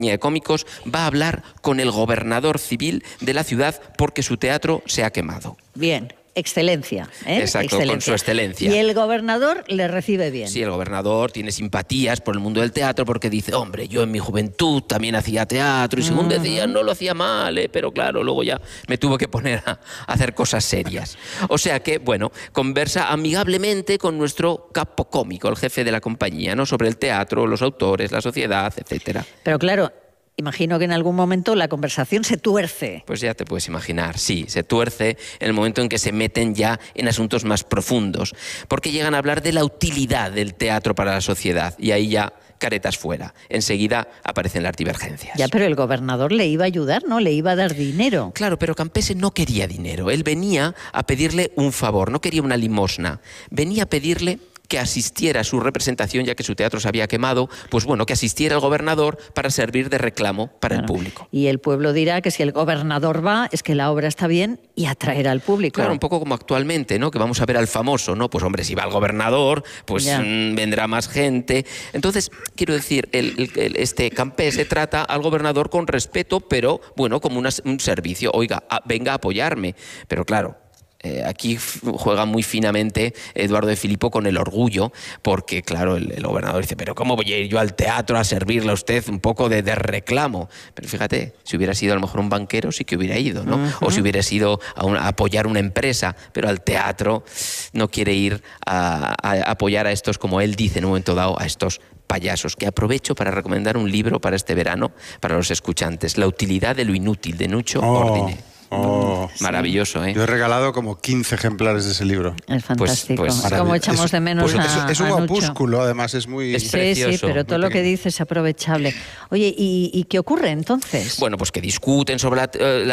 de cómicos va a hablar con el gobernador civil de la ciudad porque su teatro se ha quemado. Bien. Excelencia, ¿eh? Exacto, con su excelencia. Y el gobernador le recibe bien. Sí, el gobernador tiene simpatías por el mundo del teatro porque dice, hombre, yo en mi juventud también hacía teatro y según decían no lo hacía mal, pero claro, luego ya me tuve que poner a hacer cosas serias. O sea que, bueno, conversa amigablemente con nuestro capo cómico, el jefe de la compañía, ¿no? Sobre el teatro, los autores, la sociedad, etcétera. Pero claro, imagino que en algún momento la conversación se tuerce. Pues ya te puedes imaginar, sí, se tuerce en el momento en que se meten ya en asuntos más profundos, porque llegan a hablar de la utilidad del teatro para la sociedad y ahí ya caretas fuera. Enseguida aparecen las divergencias. Ya, pero el gobernador le iba a ayudar, ¿no? Le iba a dar dinero. Claro, pero Campese no quería dinero. Él venía a pedirle un favor, no quería una limosna. Venía a pedirle que asistiera a su representación, ya que su teatro se había quemado, pues bueno, que asistiera el gobernador para servir de reclamo para el público. Y el pueblo dirá que si el gobernador va, es que la obra está bien y atraerá al público. Claro, un poco como actualmente, ¿no? Que vamos a ver al famoso, ¿no? Pues hombre, si va el gobernador, pues vendrá más gente. Entonces, quiero decir, este Campese trata al gobernador con respeto, pero bueno, como un servicio. Oiga, venga a apoyarme. Pero claro, aquí juega muy finamente Eduardo de Filipo con el orgullo, porque claro, el gobernador dice, pero ¿cómo voy a ir yo al teatro a servirle a usted un poco de reclamo? Pero fíjate, si hubiera sido a lo mejor un banquero sí que hubiera ido, ¿no? O si hubiera sido a apoyar una empresa, pero al teatro no quiere ir a apoyar a estos, como él dice en un momento dado, a estos payasos, que aprovecho para recomendar un libro para este verano, para los escuchantes, La utilidad de lo inútil, de Nuccio Ordine. Maravilloso, ¿eh? Yo he regalado como 15 ejemplares de ese libro. Es fantástico. Pues como echamos de menos es un a Nuccio. opúsculo, además, es muy... Es precioso. Sí, pero todo lo que dice es aprovechable. Oye, ¿y qué ocurre entonces? Bueno, pues que discuten sobre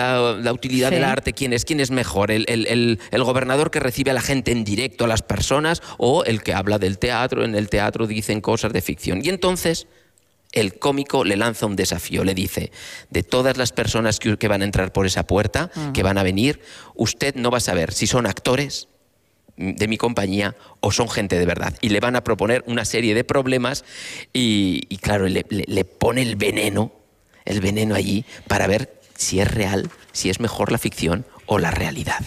la utilidad del arte, quién es mejor, el gobernador que recibe a la gente en directo, a las personas, o el que habla del teatro, en el teatro dicen cosas de ficción. Y entonces el cómico le lanza un desafío, le dice, de todas las personas que van a entrar por esa puerta, que van a venir, usted no va a saber si son actores de mi compañía o son gente de verdad. Y le van a proponer una serie de problemas y claro, le pone el veneno allí para ver si es real, si es mejor la ficción o la realidad.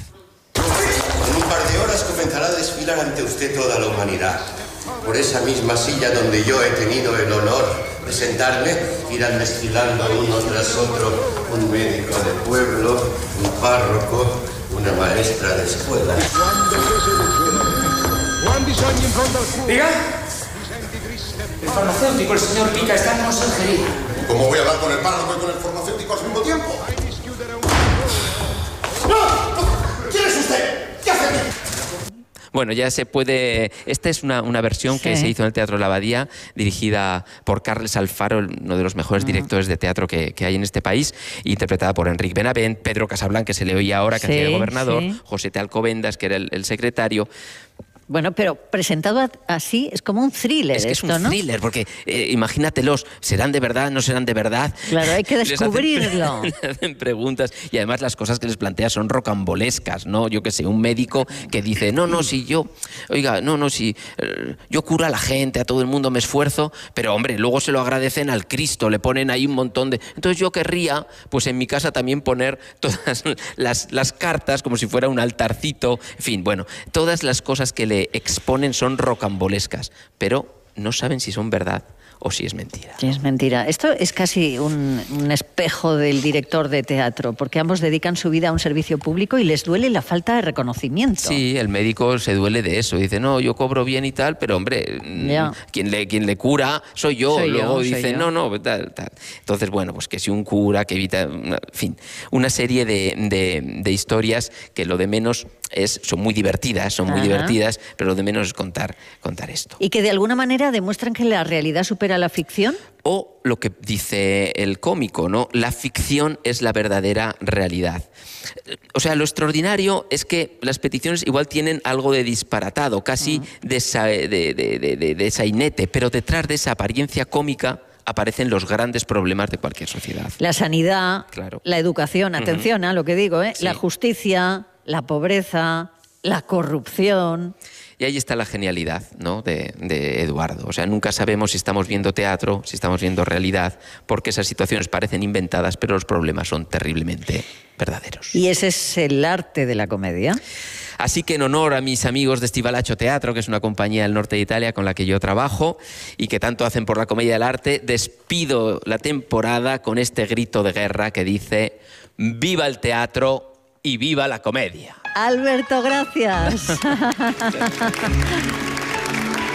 En un par de horas comenzará a desfilar ante usted toda la humanidad. Por esa misma silla donde yo he tenido el honor de sentarme, irán desfilando uno tras otro un médico de pueblo, un párroco, una maestra de escuela. ¿Diga? El farmacéutico, el señor Pica, está en conserjería. ¿Cómo voy a hablar con el párroco y con el farmacéutico al mismo tiempo? ¡No! ¿Quién es usted? ¿Qué hace aquí? Bueno, ya se puede... Esta es una versión que se hizo en el Teatro La Abadía, dirigida por Carles Alfaro, uno de los mejores directores de teatro que hay en este país, interpretada por Enric Benavent, Pedro Casablanca, que se le oía ahora, que hacía el gobernador, José T. Alcobendas, que era el secretario. Bueno, pero presentado así es como un thriller. Es que es un thriller, porque imagínatelos, ¿serán de verdad, no serán de verdad? Claro, hay que descubrirlo. Les hacen preguntas y además las cosas que les plantea son rocambolescas, ¿no? Yo qué sé, un médico que dice, si yo curo a la gente, a todo el mundo me esfuerzo, pero hombre, luego se lo agradecen al Cristo, le ponen ahí un montón de... Entonces yo querría, pues en mi casa también poner todas las cartas como si fuera un altarcito, en fin, bueno, todas las cosas que le exponen son rocambolescas, pero no saben si son verdad o si es mentira. Sí, es mentira. Esto es casi un espejo del director de teatro, porque ambos dedican su vida a un servicio público y les duele la falta de reconocimiento. Sí, el médico se duele de eso. Dice, no, yo cobro bien y tal, pero hombre, quien le cura soy yo. Luego dice, tal. Entonces, bueno, pues que si un cura que evita... En fin, una serie de historias que lo de menos son muy divertidas, pero lo de menos es contar esto. Y que de alguna manera demuestran que la realidad supera la ficción. O lo que dice el cómico, ¿no? La ficción es la verdadera realidad. O sea, lo extraordinario es que las peticiones igual tienen algo de disparatado, casi de sainete, pero detrás de esa apariencia cómica aparecen los grandes problemas de cualquier sociedad. La sanidad, la educación, atención a lo que digo, Sí. la justicia, la pobreza, la corrupción. Y ahí está la genialidad, ¿no?, de Eduardo. O sea, nunca sabemos si estamos viendo teatro, si estamos viendo realidad, porque esas situaciones parecen inventadas, pero los problemas son terriblemente verdaderos. Y ese es el arte de la comedia. Así que en honor a mis amigos de Stivalacho Teatro, que es una compañía del norte de Italia con la que yo trabajo y que tanto hacen por la comedia del arte, despido la temporada con este grito de guerra que dice: ¡viva el teatro y viva la comedia! Alberto, gracias.